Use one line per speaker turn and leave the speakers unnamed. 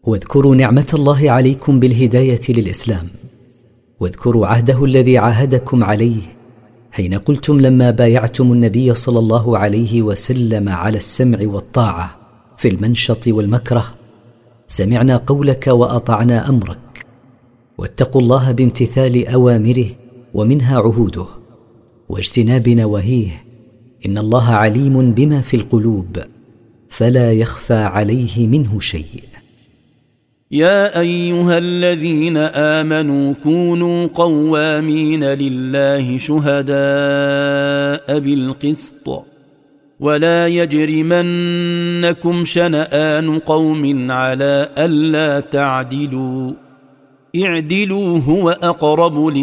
واذكروا نعمة الله عليكم بالهداية للإسلام، واذكروا عهده الذي عاهدكم عليه حين قلتم لما بايعتم النبي صلى الله عليه وسلم على السمع والطاعة في المنشط والمكره: سمعنا قولك وأطعنا أمرك. واتقوا الله بامتثال أوامره ومنها عهوده واجتناب نواهيه، إن الله عليم بما في القلوب فلا يخفى عليه منه شيء.
يا أيها الذين آمنوا كونوا قوامين لله شهداء بالقسط، ولا يجرمنكم شنآن قوم على ألا تعدلوا، اعدلوا هو أقرب